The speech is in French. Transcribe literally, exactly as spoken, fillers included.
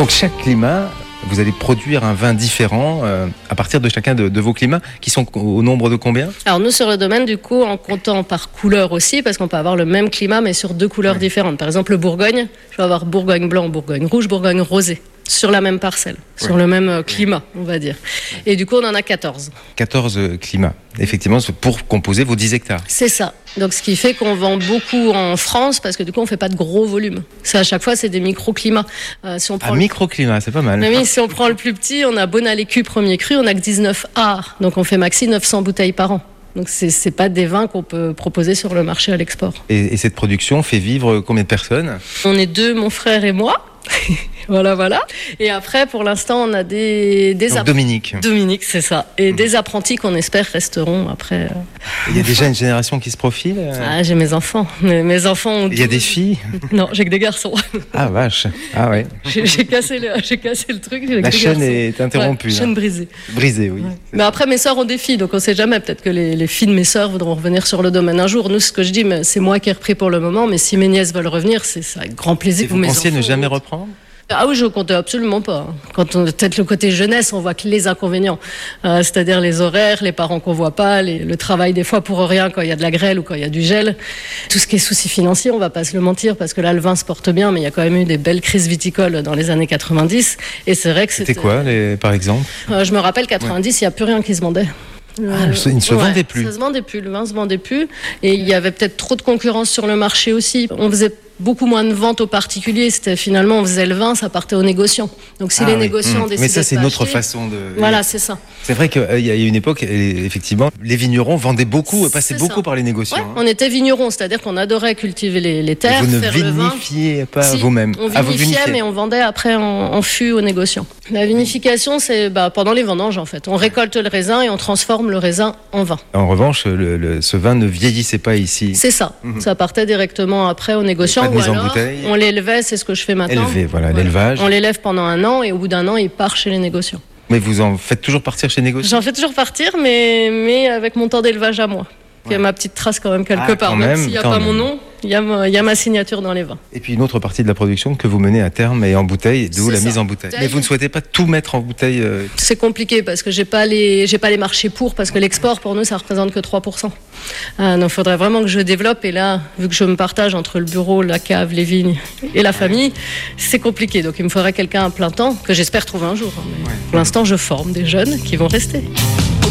Donc chaque climat, vous allez produire un vin différent euh, à partir de chacun de, de vos climats, qui sont au nombre de combien ? Alors nous, sur le domaine, du coup, en comptant par couleur aussi, parce qu'on peut avoir le même climat, mais sur deux couleurs oui. différentes. Par exemple, le Bourgogne, je vais avoir Bourgogne blanc, Bourgogne rouge, Bourgogne rosé, sur la même parcelle, oui. sur le même euh, climat, on va dire. Et du coup, on en a quatorze. quatorze climats, effectivement, pour composer vos dix hectares. C'est ça. Donc, ce qui fait qu'on vend beaucoup en France, parce que du coup, on ne fait pas de gros volumes. C'est à chaque fois, c'est des microclimats. Euh, si on prend ah, le... microclimat, c'est pas mal. Mais oui, si on prend le plus petit, on a Bonnet-Lécu premier cru, on a que dix-neuf arts. Donc, on fait maxi neuf cents bouteilles par an. Donc, ce n'est pas des vins qu'on peut proposer sur le marché à l'export. Et, et cette production fait vivre combien de personnes ? On est deux, mon frère et moi. Voilà, voilà. Et après, pour l'instant, on a des, des Donc, app... Dominique. Dominique, c'est ça. Et mmh. des apprentis qu'on espère resteront après. Il y a déjà une génération qui se profile. Ah, j'ai mes enfants. Mes, mes enfants ont. Il y a des filles ? Non, j'ai que des garçons. Ah vache. Ah ouais. J'ai, j'ai cassé le, j'ai cassé le truc. La chaîne garçons. Est interrompue. Ouais, chaîne brisée. Brisée, oui. Ouais. Mais après, mes sœurs ont des filles, donc on ne sait jamais. Peut-être que les, les filles de mes sœurs voudront revenir sur le domaine un jour. Nous, ce que je dis, c'est moi qui ai repris pour le moment, mais si mes nièces veulent revenir, c'est ça avec grand plaisir. Et vous pensiez ne jamais reprendre ? Ah oui, je ne comptais absolument pas. Quand on peut-être le côté jeunesse, on voit que les inconvénients, euh, c'est-à-dire les horaires, les parents qu'on voit pas, les, le travail des fois pour rien quand il y a de la grêle ou quand il y a du gel, tout ce qui est soucis financiers, on va pas se le mentir parce que là le vin se porte bien, mais il y a quand même eu des belles crises viticoles dans les années quatre-vingt-dix et c'est vrai que c'était, c'était quoi, les, par exemple euh, Je me rappelle quatre-vingt-dix, il ouais. n'y a plus rien qui se vendait. Ah, euh, il ne se ouais, vendait plus. Ça se vendait plus, le vin se vendait plus et il y avait peut-être trop de concurrence sur le marché aussi. On faisait beaucoup moins de ventes aux particuliers. C'était finalement, on faisait le vin, ça partait aux négociants. Donc si ah, les oui. négociants mmh. décidaient mais ça, c'est de une autre acheter, façon de. Voilà, c'est ça. C'est vrai qu'il euh, y a une époque, effectivement, les vignerons vendaient beaucoup, passaient beaucoup ça. par les négociants. Ouais, hein. On était vignerons, c'est-à-dire qu'on adorait cultiver les, les terres, et vous ne faire vinifiez le vin. pas si, vous-même. On vinifiait, ah, mais on vendait après en, en fût aux négociants. La vinification, c'est bah, pendant les vendanges en fait. On récolte le raisin et on transforme le raisin en vin. En revanche, le, le, ce vin ne vieillissait pas ici. C'est ça. Mmh. Ça partait directement après aux négociants. Pas de ou mise alors, en bouteille. On l'élevait, c'est ce que je fais maintenant. Élevé, voilà, voilà. l'élevage. On l'élève pendant un an et au bout d'un an, il part chez les négociants. Mais vous en faites toujours partir chez les négociants ? J'en fais toujours partir, mais, mais avec mon temps d'élevage à moi. Il y a ma petite trace quand même quelque ah, part. Même, même s'il n'y a pas même. mon nom, il y, a ma, il y a ma signature dans les vins. Et puis une autre partie de la production que vous menez à terme et en bouteille, d'où c'est la ça. mise en bouteille. Mais vous ne souhaitez pas tout mettre en bouteille euh... C'est compliqué parce que j'ai pas les, j'ai pas les marchés pour, parce que l'export pour nous ça représente que trois pour cent. Euh, donc il faudrait vraiment que je développe et là, vu que je me partage entre le bureau, la cave, les vignes et la famille, c'est compliqué. Donc il me faudrait quelqu'un à plein temps que j'espère trouver un jour. Mais ouais. Pour l'instant, je forme des jeunes qui vont rester.